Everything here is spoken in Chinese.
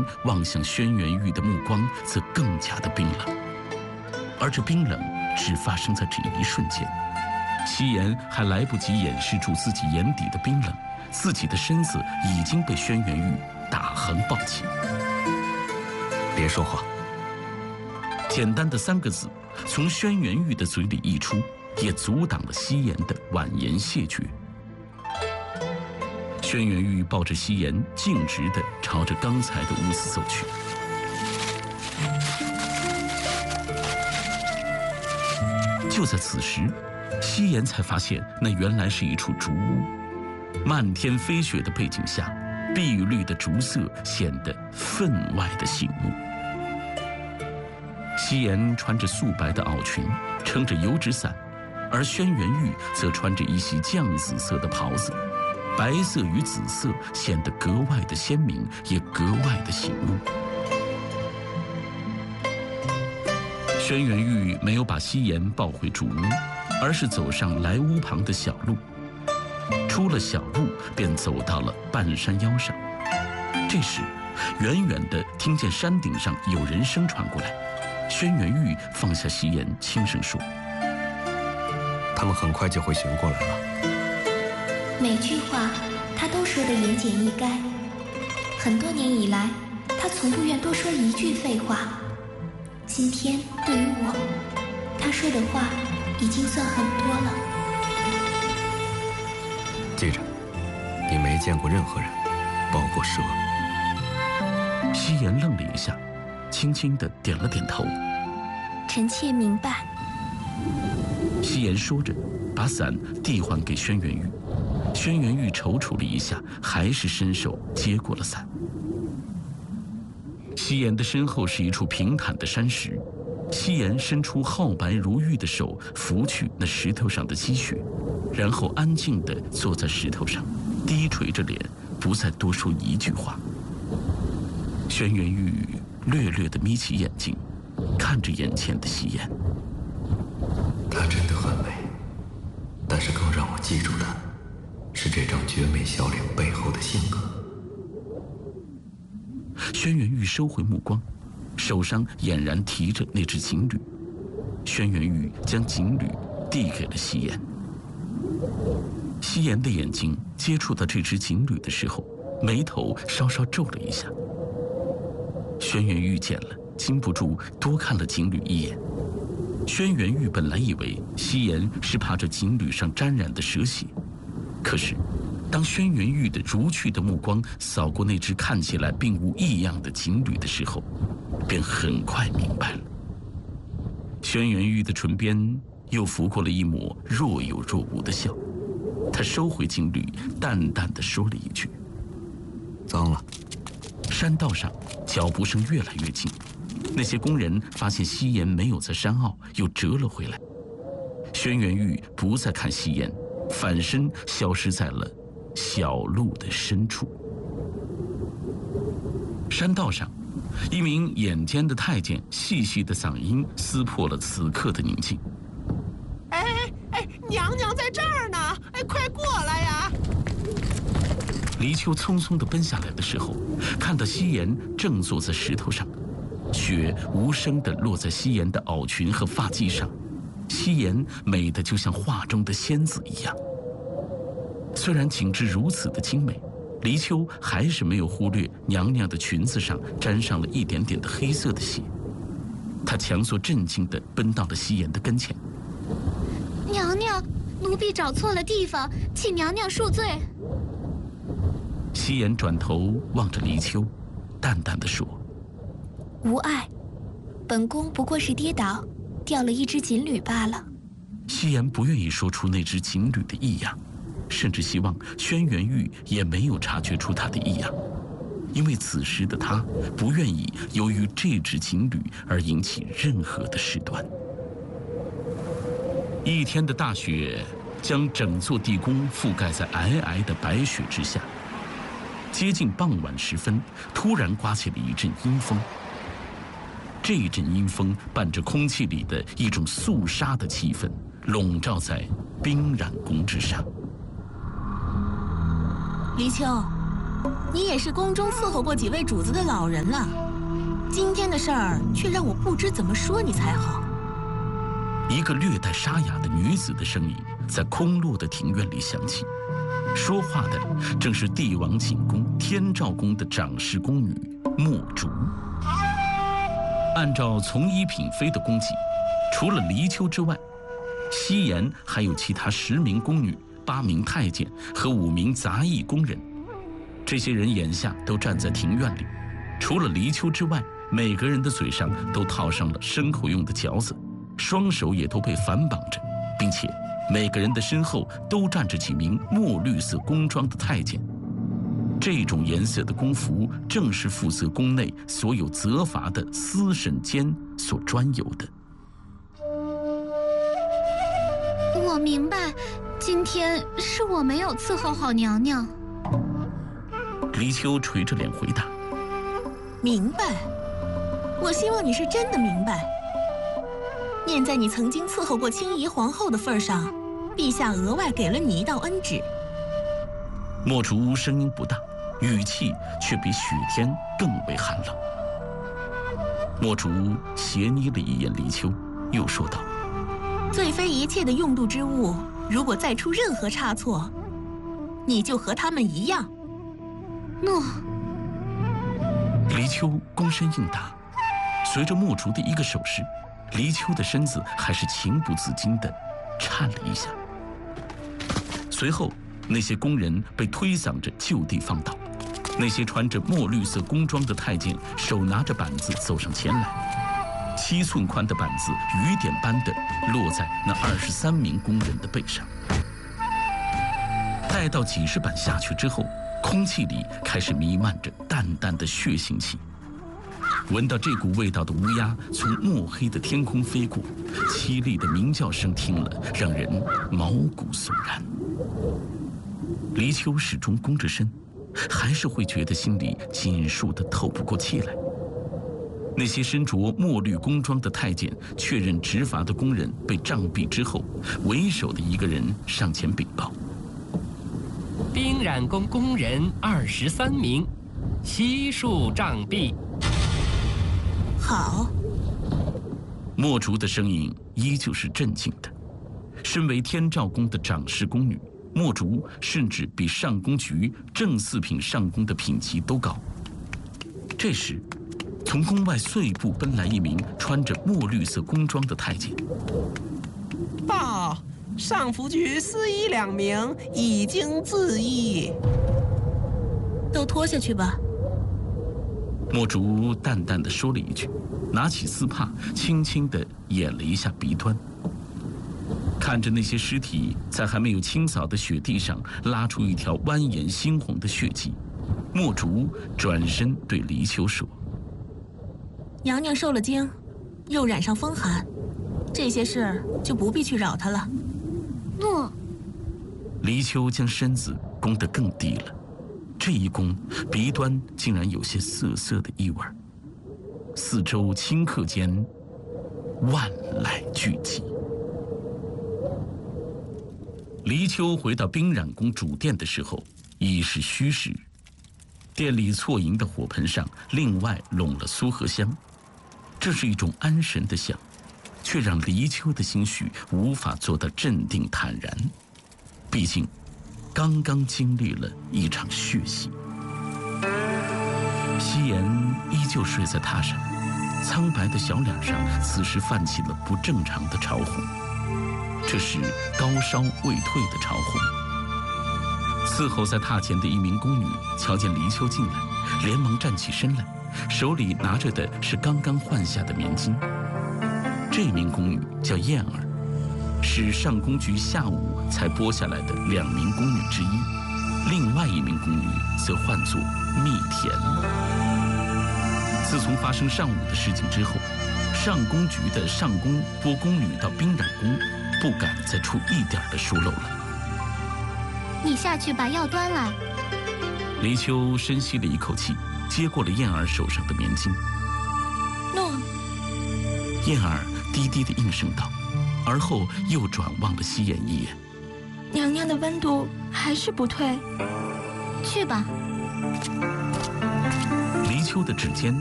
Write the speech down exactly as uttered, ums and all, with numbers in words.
望向轩辕玉的目光则更加的冰冷，而这冰冷只发生在这一瞬间。夕颜还来不及掩饰住自己眼底的冰冷，自己的身子已经被轩辕玉打横抱起。 别说话。 简单的三个字从轩辕玉的嘴里溢出，也阻挡了夕颜的婉言谢绝。轩辕玉抱着夕颜，径直地朝着刚才的屋子走去。就在此时，夕颜才发现那原来是一处竹屋。漫天飞雪的背景下，碧绿的竹色显得分外的醒目。夕颜穿着素白的袄裙，撑着油纸伞，而轩辕玉则穿着一袭绛紫色的袍子，白色与紫色显得格外的鲜明，也格外的醒目。轩辕玉没有把夕颜抱回主屋，而是走上来屋旁的小路。出了小路，便走到了半山腰上。这时，远远地听见山顶上有人声传过来。轩辕玉放下夕颜，轻声说：“ 他们很快就会醒过来了。” 每句话他都说得言简意赅。很多年以来，他从不愿多说一句废话。今天对于我，他说的话已经算很多了。 记着，你没见过任何人，包括蛇。 夕颜愣了一下，轻轻地点了点头。 臣妾明白。 夕颜说着，把伞递还给轩辕玉。轩辕玉踌躇了一下，还是伸手接过了伞。夕颜的身后是一处平坦的山石，夕颜伸出皓白如玉的手拂去那石头上的积雪，然后安静地坐在石头上，低垂着脸，不再多说一句话。轩辕玉略略地眯起眼睛，看着眼前的夕颜。 她真的很美，但是更让我记住的是这张绝美笑脸背后的性格。 轩辕玉收回目光，手上俨然提着那只锦鲤。轩辕玉将锦鲤递给了夕颜。夕颜的眼睛接触到这只锦鲤的时候，眉头稍稍皱了一下。轩辕玉见了，禁不住多看了锦鲤一眼。轩辕玉本来以为夕颜是怕这锦鲤上沾染的蛇血，可是当轩辕玉的如炬的目光扫过那只看起来并无异样的锦鲤的时候，便很快明白了。轩辕玉的唇边又拂过了一抹若有若无的笑，他收回锦鲤，淡淡地说了一句：“ 脏了。” 山道上脚步声越来越近，那些工人发现夕颜没有在山坳，又折了回来。轩辕玉不再看夕颜，反身消失在了小路的深处。山道上，一名眼尖的太监细细的嗓音撕破了此刻的宁静：“ 哎哎哎，娘娘在这儿呢！哎，快过来呀！” 黎秋匆匆地奔下来的时候，看到夕颜正坐在石头上，雪无声地落在夕颜的袄裙和发髻上，夕颜美得就像画中的仙子一样。虽然景致如此的精美，黎秋还是没有忽略娘娘的裙子上沾上了一点点的黑色的血。她强作镇静地奔到了夕颜的跟前：“ 娘娘，奴婢找错了地方，请娘娘恕罪。” 夕颜转头望着黎秋，淡淡地说：“ 无碍，本宫不过是跌倒，掉了一只锦鲤罢了。” 夕颜不愿意说出那只锦鲤的异样，甚至希望轩辕玉也没有察觉出他的异样，因为此时的他不愿意由于这只锦鲤而引起任何的事端。一天的大雪将整座地宫覆盖在皑皑的白雪之下。接近傍晚时分，突然刮起了一阵阴风。这一阵阴风伴着空气里的一种肃杀的气氛，笼罩在冰染宫之上。 黎秋， 你也是宫中伺候过几位主子的老人了，今天的事儿却让我不知怎么说你才好。 一个略带沙哑的女子的声音在空落的庭院里响起，说话的正是帝王寝宫天照宫的掌事宫女墨竹。按照从一品妃的功绩，除了黎秋之外，西延还有其他十名宫女、八名太监和五名杂役宫人。这些人眼下都站在庭院里，除了黎秋之外，每个人的嘴上都套上了牲口用的嚼子，双手也都被反绑着，并且每个人的身后都站着几名墨绿色宫装的太监。这种颜色的宫服正是负责宫内所有责罚的司审监所专有的。 我明白，今天是我没有伺候好娘娘。 黎秋垂着脸回答：“ 明白。我希望你是真的明白。念在你曾经伺候过清怡皇后的份上，陛下额外给了你一道恩旨。” 墨竹声音不大，语气却比许天更为寒冷。墨竹斜睨了一眼黎秋，又说道：“ 罪妃一切的用度之物，如果再出任何差错，你就和他们一样。” 诺。 黎秋躬身应答。随着墨竹的一个手势，黎秋的身子还是情不自禁地颤了一下。随后，那些宫人被推搡着就地放倒，那些穿着墨绿色宫装的太监手拿着板子走上前来，七寸宽的板子雨点般地落在那二十三名宫人的背上。待到几十板下去之后，空气里开始弥漫着淡淡的血腥气。闻到这股味道的乌鸦从墨黑的天空飞过，凄厉的鸣叫声听了让人毛骨悚然。黎秋始终弓着身，还是会觉得心里紧束得透不过气来。那些身着墨绿宫装的太监确认执法的宫人被杖毙之后，为首的一个人上前禀报： 冰染宫宫人二十三名，悉数杖毙。 好。 墨竹的声音依旧是镇静的。身为天照宫的掌事宫女，墨竹甚至比上宫局正四品上宫的品级都高。这时，从宫外碎步奔来一名穿着墨绿色宫装的太监。 报，上福局司仪两名已经自缢。 都脱下去吧。 墨竹淡淡地说了一句，拿起丝帕轻轻地掩了一下鼻端。看着那些尸体在还没有清扫的雪地上拉出一条蜿蜒猩红的血迹，墨竹转身对黎秋说： 娘娘受了惊，又染上风寒，这些事就不必去扰她了。 诺。 黎秋将身子弓得更低了，这一弓，鼻端竟然有些涩涩的异味。四周顷刻间，万籁俱寂。黎秋回到冰染宫主殿的时候，已是戌时。殿里错银的火盆上另外拢了苏合香，这是一种安神的香，却让黎秋的心绪无法做到镇定坦然。毕竟，刚刚经历了一场血洗。夕颜依旧睡在榻上，苍白的小脸上此时泛起了不正常的潮红，这是高烧未退的潮红。伺候在榻前的一名宫女瞧见黎秋进来，连忙站起身来，手里拿着的是刚刚换下的棉巾。这名宫女叫燕儿，是上宫局下午才拨下来的两名宫女之一，另外一名宫女则唤作蜜田。自从发生上午的事情之后，上宫局的上宫拨宫女到冰染宫，不敢再出一点的疏漏了。 你下去把药端来。 黎秋深吸了一口气，接过了燕儿手上的棉巾。 诺。 燕儿低低的应声道，而后又转望了夕颜一眼。 娘娘的温度还是不退。 去吧。 黎秋的指尖